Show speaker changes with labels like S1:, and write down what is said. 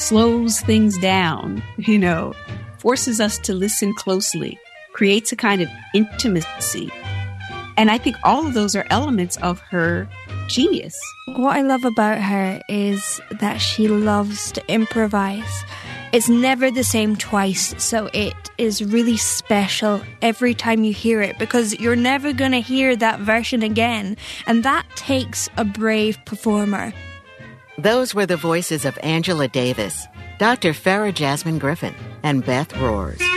S1: slows things down, forces us to listen closely, creates a kind of intimacy. And I think all of those are elements of her genius.
S2: What I love about her is that she loves to improvise. It's never the same twice, so it is really special every time you hear it because you're never going to hear that version again, and that takes a brave performer.
S3: Those were the voices of Angela Davis, Dr. Farah Jasmine Griffin, and Beth Roars.